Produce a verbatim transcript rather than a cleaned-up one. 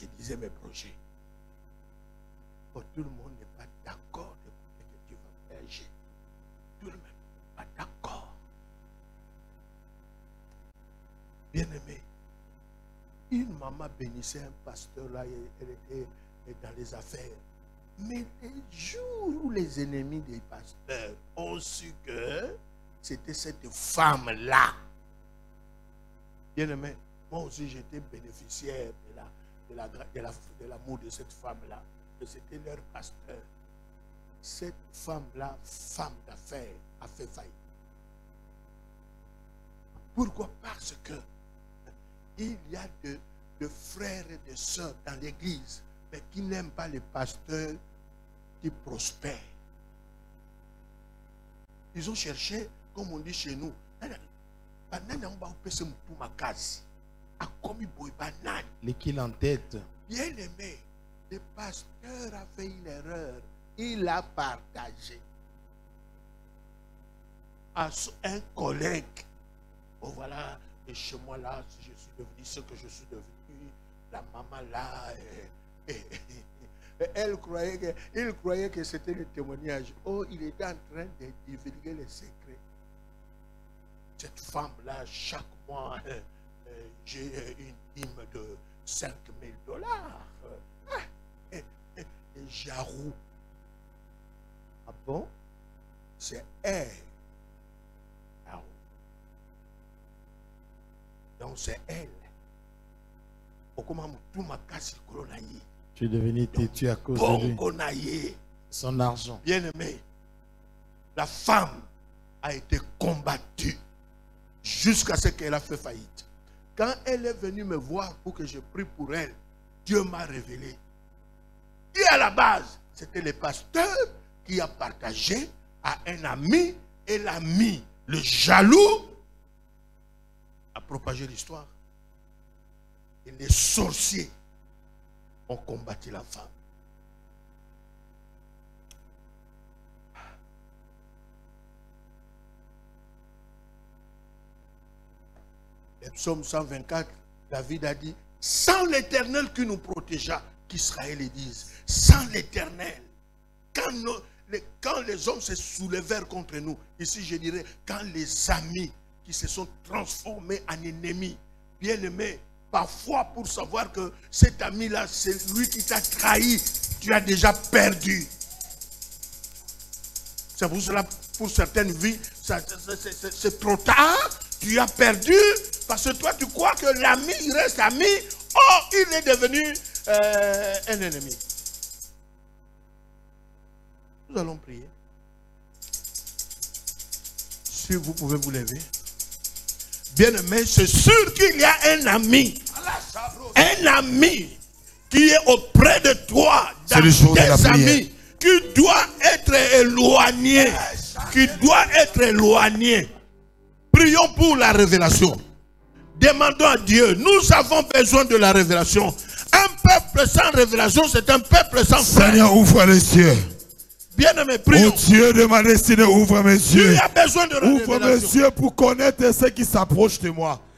je disais mes projets. Oh, tout le monde n'est pas d'accord de ce que tu vas voyager. Tout le monde n'est pas d'accord. Bien-aimé, une maman bénissait un pasteur là, elle était dans les affaires. Mais les jours où les ennemis des pasteurs ont su que c'était cette femme-là, bien-aimé, moi aussi j'étais bénéficiaire de la, de la, de la, de l'amour de cette femme-là. C'était leur pasteur. Cette femme-là, femme d'affaires, a fait faillite. Pourquoi? Parce que il y a de, de frères et de sœurs dans l'église, mais qui n'aiment pas les pasteurs qui prospèrent. Ils ont cherché, comme on dit chez nous, les qu'il en tête. Bien aimé, le pasteur a fait une erreur. Il a partagé à un collègue. Oh voilà, et chez moi là, je suis devenu ce que je suis devenu. La maman là, et, et, et, et elle croyait que, il croyait que c'était le témoignage. Oh, il était en train de divulguer les secrets. Cette femme-là, chaque mois, euh, euh, j'ai une dîme de cinq mille dollars. Ah, et, et, et Jarou. Ah bon? C'est elle. Jarou. Donc c'est elle. Tu es devenu têtu à cause de lui. Son argent. Bien aimé, la femme a été combattue jusqu'à ce qu'elle a fait faillite. Quand elle est venue me voir pour que je prie pour elle, Dieu m'a révélé. Et à la base, c'était le pasteur qui a partagé à un ami, et l'ami, le jaloux, a propagé l'histoire. Et les sorciers ont combattu la femme. Le psaume cent vingt-quatre, David a dit, sans l'Éternel qui nous protégea, qu'Israël dise, sans l'Éternel, quand, les, quand les hommes se soulevèrent contre nous, ici je dirais, quand les amis qui se sont transformés en ennemis, bien aimés, parfois pour savoir que cet ami-là, c'est lui qui t'a trahi, tu as déjà perdu. C'est pour cela, pour certaines vies, c'est trop tard, tu as perdu, parce que toi tu crois que l'ami, il reste ami, oh, il est devenu euh, un ennemi. Nous allons prier. Si vous pouvez vous lever. Bien-aimé, c'est sûr qu'il y a un ami. Un ami qui est auprès de toi, dans tes amis, qui doit être éloigné. Qui doit être éloigné. Prions pour la révélation. Demandons à Dieu. Nous avons besoin de la révélation. Un peuple sans révélation, c'est un peuple sans foi. Seigneur, ouvre les yeux. Bien-aimé, prions. Oh Dieu de ma destinée, ouvre mes yeux. Tu as besoin de la ouvre révélation. mes yeux pour connaître ceux qui s'approchent de moi.